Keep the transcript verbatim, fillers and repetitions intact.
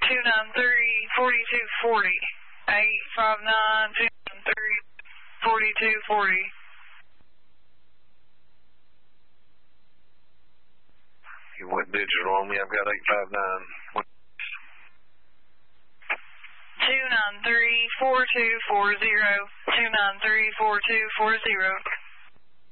two nine three, four two four zero. eight five nine, two nine three, four two four zero. You went digital on me. I've got eight five nine. two nine three, four two four zero. two nine three, four two four zero.